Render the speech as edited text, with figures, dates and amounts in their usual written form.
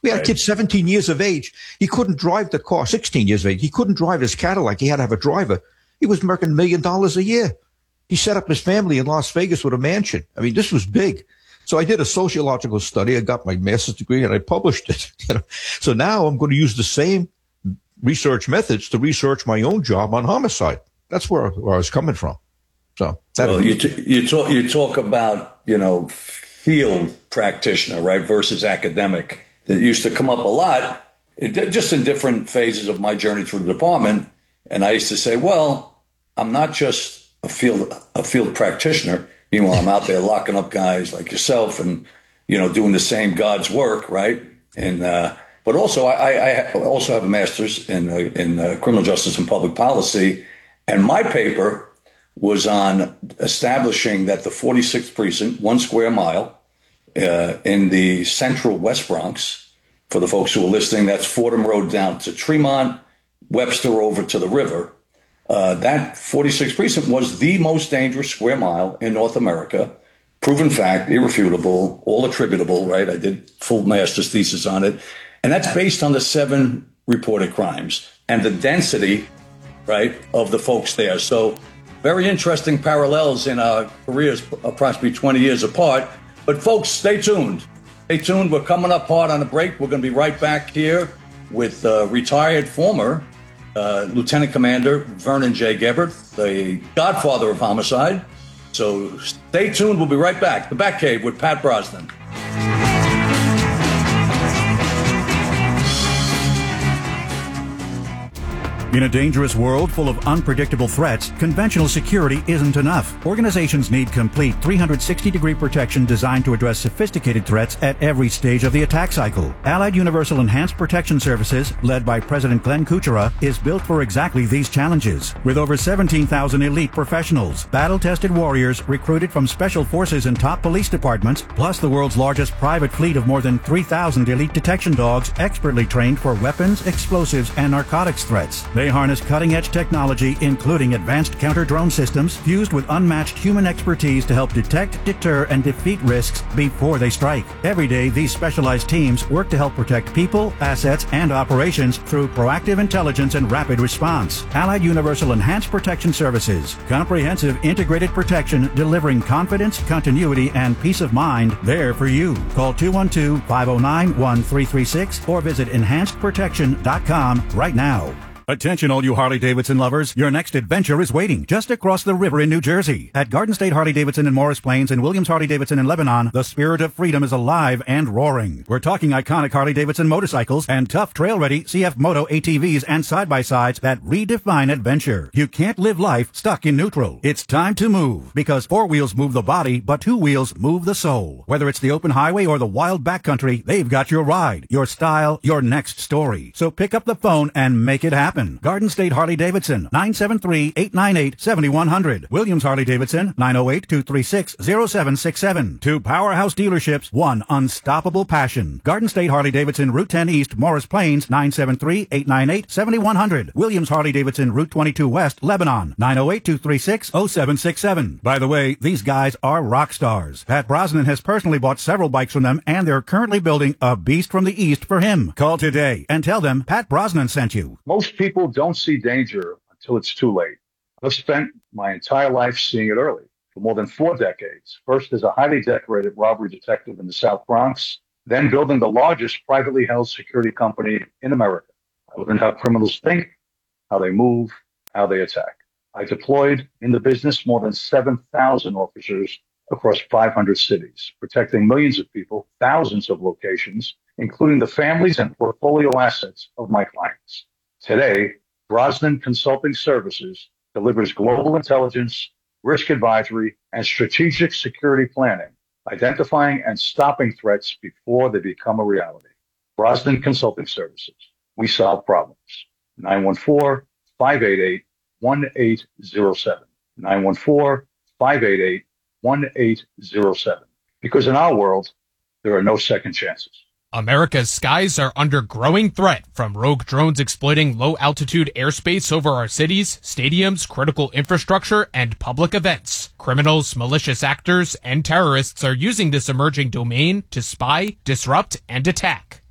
We had a kid 17 years of age. He couldn't drive the car, 16 years of age. He couldn't drive his Cadillac. He had to have a driver. He was making $1 million a year. He set up his family in Las Vegas with a mansion. I mean, this was big. So I did a sociological study. I got my master's degree and I published it. So now I'm going to use the same research methods to research my own job on homicide. That's where I was coming from. So you talk about, field practitioner, right, versus academic. That used to come up a lot, just in different phases of my journey through the department. And I used to say, well, I'm not just a field practitioner. Meanwhile, I'm out there locking up guys like yourself and, doing the same God's work, right? And but also, I also have a master's in criminal justice and public policy. And my paper was on establishing that the 46th precinct, 1 square mile, in the central West Bronx, for the folks who are listening, that's Fordham Road down to Tremont, Webster over to the river. That 46th precinct was the most dangerous square mile in North America. Proven fact, irrefutable, all attributable, right? I did full master's thesis on it. And that's based on the 7 reported crimes and the density, right, of the folks there. So very interesting parallels in our careers, approximately 20 years apart. But folks, stay tuned. Stay tuned. We're coming up hard on a break. We're going to be right back here with retired former Lieutenant Commander Vernon J. Gebert, the godfather of homicide. So stay tuned. We'll be right back. The Batcave with Pat Brosnan. In a dangerous world full of unpredictable threats, conventional security isn't enough. Organizations need complete 360-degree protection designed to address sophisticated threats at every stage of the attack cycle. Allied Universal Enhanced Protection Services, led by President Glenn Kuchera, is built for exactly these challenges. With over 17,000 elite professionals, battle-tested warriors recruited from special forces and top police departments, plus the world's largest private fleet of more than 3,000 elite detection dogs expertly trained for weapons, explosives, and narcotics threats. They harness cutting-edge technology, including advanced counter-drone systems, fused with unmatched human expertise to help detect, deter, and defeat risks before they strike. Every day, these specialized teams work to help protect people, assets, and operations through proactive intelligence and rapid response. Allied Universal Enhanced Protection Services. Comprehensive integrated protection, delivering confidence, continuity, and peace of mind there for you. Call 212-509-1336 or visit enhancedprotection.com right now. Attention all you Harley-Davidson lovers, your next adventure is waiting just across the river in New Jersey. At Garden State Harley-Davidson in Morris Plains and Williams Harley-Davidson in Lebanon, the spirit of freedom is alive and roaring. We're talking iconic Harley-Davidson motorcycles and tough trail-ready CF Moto ATVs and side-by-sides that redefine adventure. You can't live life stuck in neutral. It's time to move, because 4 wheels move the body, but 2 wheels move the soul. Whether it's the open highway or the wild backcountry, they've got your ride, your style, your next story. So pick up the phone and make it happen. Garden State Harley-Davidson, 973-898-7100. Williams Harley-Davidson, 908-236-0767. 2 powerhouse dealerships, 1 unstoppable passion. Garden State Harley-Davidson, Route 10 East, Morris Plains, 973-898-7100. Williams Harley-Davidson, Route 22 West, Lebanon, 908-236-0767. By the way, these guys are rock stars. Pat Brosnan has personally bought several bikes from them, and they're currently building a beast from the East for him. Call today and tell them Pat Brosnan sent you. Most people don't see danger until it's too late. I've spent my entire life seeing it early for more than 4 decades. First as a highly decorated robbery detective in the South Bronx, then building the largest privately held security company in America. I learned how criminals think, how they move, how they attack. I deployed in the business more than 7,000 officers across 500 cities, protecting millions of people, thousands of locations, including the families and portfolio assets of my clients. Today, Brosnan Consulting Services delivers global intelligence, risk advisory, and strategic security planning, identifying and stopping threats before they become a reality. Brosnan Consulting Services. We solve problems. 914-588-1807. 914-588-1807. Because in our world, there are no second chances. America's skies are under growing threat from rogue drones exploiting low-altitude airspace over our cities, stadiums, critical infrastructure, and public events. Criminals, malicious actors, and terrorists are using this emerging domain to spy, disrupt, and attack.